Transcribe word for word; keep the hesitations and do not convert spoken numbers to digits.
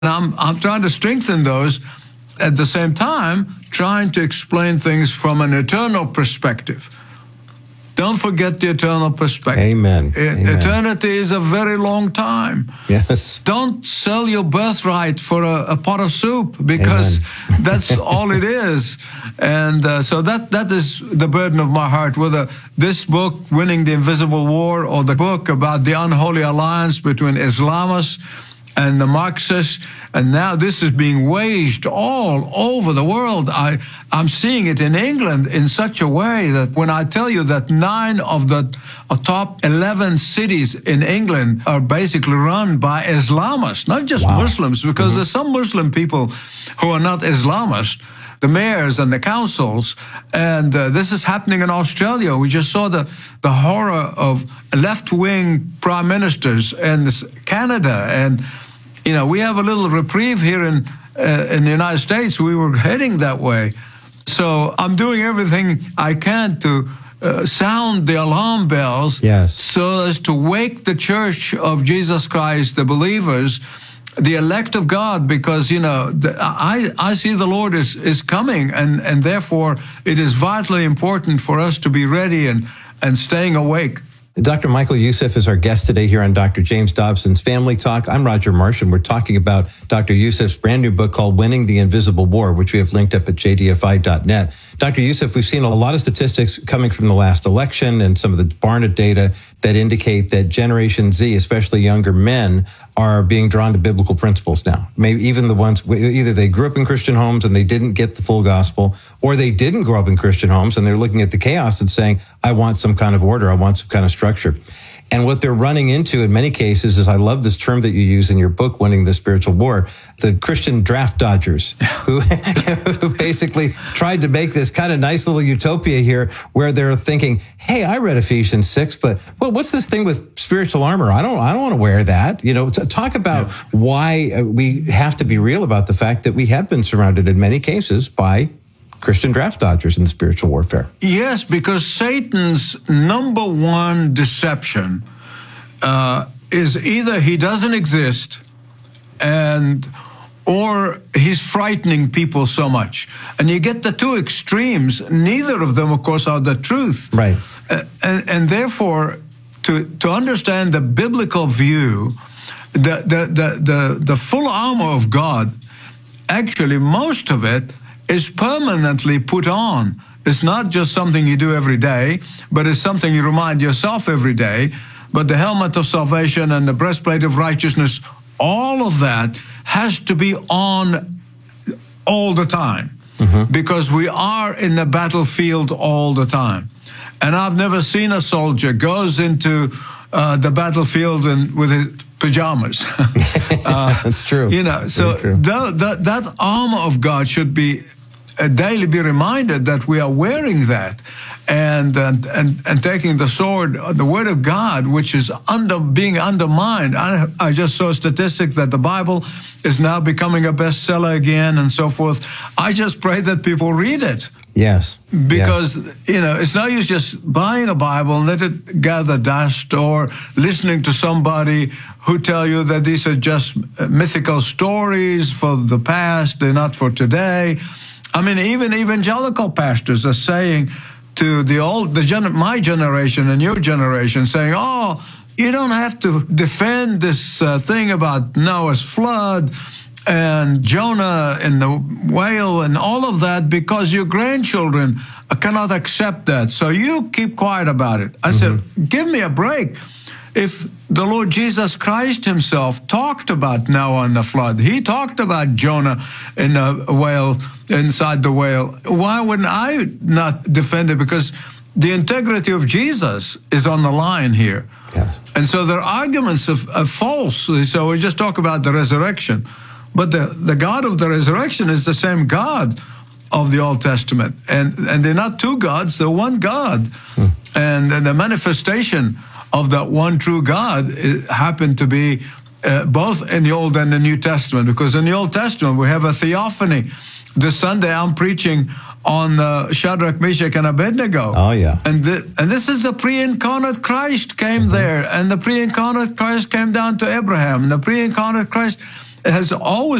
And I'm, I'm trying to strengthen those at the same time, trying to explain things from an eternal perspective. Don't forget the eternal perspective. Amen. E- Amen. Eternity is a very long time. Yes. Don't sell your birthright for a, a pot of soup, because that's all it is. And uh, so that that is the burden of my heart, whether this book, Winning the Invisible War, or the book about the unholy alliance between Islamists and the Marxists. And now this is being waged all over the world. I, I'm seeing it in England in such a way that when I tell you that nine of the top eleven cities in England are basically run by Islamists, not just Wow. Muslims, because Mm-hmm. there's some Muslim people who are not Islamists, the mayors and the councils. And uh, this is happening in Australia. We just saw the, the horror of left-wing prime ministers in this, Canada. And, you know, we have a little reprieve here in, uh, in the United States. We were heading that way. So I'm doing everything I can to uh, sound the alarm bells, Yes. so as to wake the Church of Jesus Christ, the believers, the elect of God, because, you know, the, I, I see the Lord is, is coming, and, and therefore it is vitally important for us to be ready and, and staying awake. Doctor Michael Youssef is our guest today here on Doctor James Dobson's Family Talk. I'm Roger Marsh, and we're talking about Doctor Youssef's brand new book called Winning the Invisible War, which we have linked up at j d f i dot net. Doctor Youssef, we've seen a lot of statistics coming from the last election and some of the Barna data that indicate that Generation Z, especially younger men, are being drawn to biblical principles now. Maybe even the ones, either they grew up in Christian homes and they didn't get the full gospel, or they didn't grow up in Christian homes and they're looking at the chaos and saying, I want some kind of order, I want some kind of structure. And what they're running into in many cases is, I love this term that you use in your book, Winning the Spiritual War, the Christian draft dodgers, who, who basically tried to make this kind of nice little utopia here where they're thinking, hey, I read Ephesians six, but well, what's this thing with spiritual armor? I don't, I don't want to wear that. You know, to talk about yeah. why we have to be real about the fact that we have been surrounded in many cases by Christian draft dodgers in spiritual warfare. Yes, because Satan's number one deception uh, is either he doesn't exist, and or he's frightening people so much. And you get the two extremes. Neither of them, of course, are the truth. Right. Uh, and, and therefore, to, to understand the biblical view, the, the, the, the, the full armor of God, actually, most of it is permanently put on. It's not just something you do every day, but it's something you remind yourself every day. But the helmet of salvation and the breastplate of righteousness, all of that has to be on all the time, mm-hmm. because we are in the battlefield all the time. And I've never seen a soldier goes into uh, the battlefield and with his pajamas. uh, That's true. You know, so true. The, the, that armor of God should be uh, daily be reminded that we are wearing that, and and and, and taking the sword, the word of God, which is under being undermined. I, I just saw a statistic that the Bible is now becoming a bestseller again, and so forth. I just pray that people read it. Yes. Because, yes. you know, it's no use just buying a Bible and let it gather dust, or listening to somebody who tell you that these are just mythical stories for the past, they're not for today. I mean, even evangelical pastors are saying to the old, the gen- my generation and your generation, saying, oh, you don't have to defend this uh, thing about Noah's flood and Jonah and the whale and all of that, because your grandchildren cannot accept that. So you keep quiet about it. I mm-hmm. said, give me a break. If the Lord Jesus Christ himself talked about Noah and the flood, he talked about Jonah in the whale, inside the whale, why wouldn't I not defend it? Because the integrity of Jesus is on the line here. Yes. And so their arguments are, are false. So we just talk about the resurrection. But the, the God of the resurrection is the same God of the Old Testament. And, and they're not two gods, they're one God. Hmm. And, and the manifestation of that one true God happened to be uh, both in the Old and the New Testament. Because in the Old Testament, we have a theophany. This Sunday, I'm preaching on uh, Shadrach, Meshach, and Abednego. Oh, yeah. And, the, and this is the pre-incarnate Christ came mm-hmm. there. And the pre-incarnate Christ came down to Abraham. And the pre-incarnate Christ has always